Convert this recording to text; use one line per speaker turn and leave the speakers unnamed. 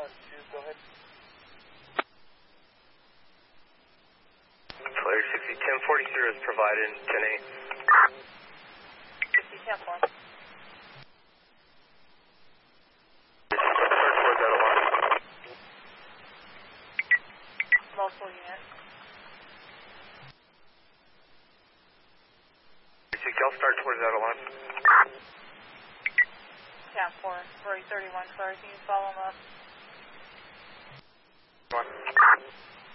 go ahead.
Flare 60, 1043 is provided, 10-8.
60, 10-4. Multiple units.
I'll start towards that alarm.
10-4, 31, sorry, can you follow them up?